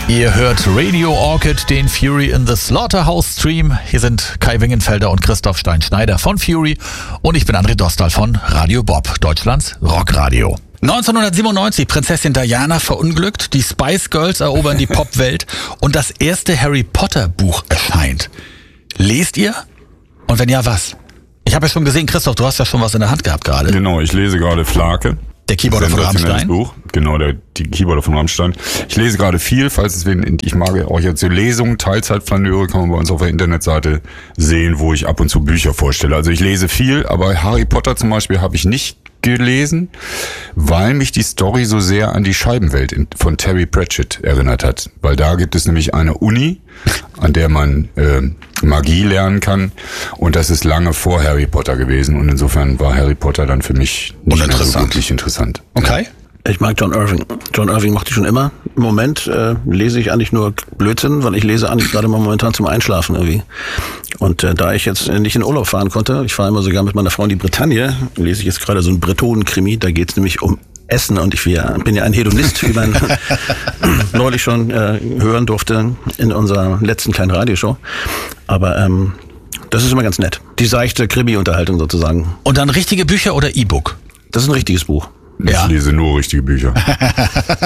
Ihr hört Radio Orchid, den Fury in the Slaughterhouse Stream. Hier sind Kai Wingenfelder und Christoph Stein-Schneider von Fury und ich bin André Dostal von Radio Bob, Deutschlands Rockradio. 1997, Prinzessin Diana verunglückt, die Spice Girls erobern die Popwelt und das erste Harry Potter Buch erscheint. Lest ihr? Und wenn ja, was? Ich habe ja schon gesehen, Christoph, du hast ja schon was in der Hand gehabt gerade. Genau, ich lese gerade Flake. Der Keyboarder von Rammstein. Buch. Genau, die Keyboarder von Rammstein. Ich lese gerade viel, ich mag auch jetzt so Lesungen, Teilzeitflaneure kann man bei uns auf der Internetseite sehen, wo ich ab und zu Bücher vorstelle. Also ich lese viel, aber Harry Potter zum Beispiel habe ich nicht gelesen, weil mich die Story so sehr an die Scheibenwelt von Terry Pratchett erinnert hat. Weil da gibt es nämlich eine Uni, an der man Magie lernen kann und das ist lange vor Harry Potter gewesen und insofern war Harry Potter dann für mich nicht mehr so wirklich interessant. Okay. Ich mag John Irving. John Irving mochte ich schon immer. Im Moment lese ich eigentlich nur Blödsinn, weil ich lese eigentlich gerade mal momentan zum Einschlafen irgendwie. Und da ich jetzt nicht in Urlaub fahren konnte, ich fahre immer sogar mit meiner Frau in die Bretagne, lese ich jetzt gerade so einen Bretonen-Krimi, da geht's nämlich um Essen und ich bin ja ein Hedonist, wie man neulich schon hören durfte in unserer letzten kleinen Radioshow. Aber das ist immer ganz nett. Die seichte Krimi-Unterhaltung sozusagen. Und dann richtige Bücher oder E-Book? Das ist ein richtiges Buch. Ich lese nur richtige Bücher.